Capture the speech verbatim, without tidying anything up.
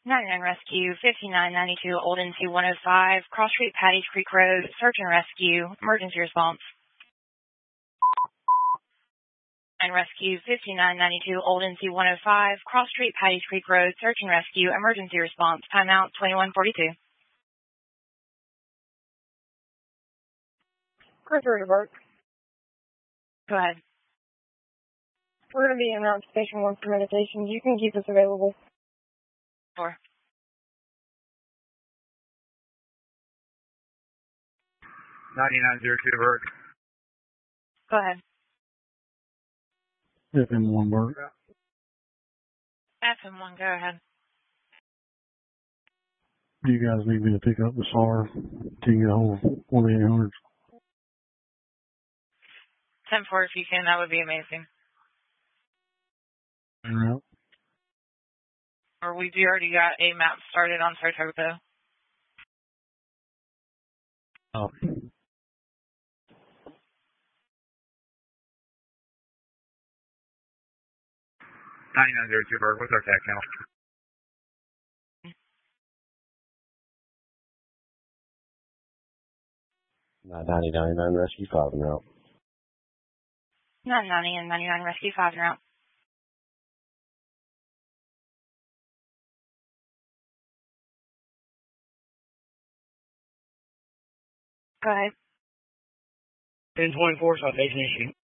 ninety-nine Rescue, fifty-nine ninety-two Old N C one oh five, Cross Street, Patty's Creek Road, search and rescue, emergency response. And Rescue, fifty-nine ninety-two Old N C one oh five, Cross Street, Patty's Creek Road, search and rescue, emergency response. Timeout twenty-one forty-two. Christopher to Burke. Go ahead. We're going to be en route to Station one for meditation. You can keep us available. Four. ninety-nine oh two Burke. Go ahead. F M one Burke. F M one, go ahead. Do you guys need me to pick up the S A R? Can you get a hold of one eight hundred? ten four, if you can, that would be amazing. En route. Or we've already got a map started on Sartoga. Oh. ninety-nine oh two Burke, what's our tag count? ninety ninety-nine Rescue five en route. nine ninety and ninety-nine Rescue five en route. Go ahead. ten twenty-four, citation issue.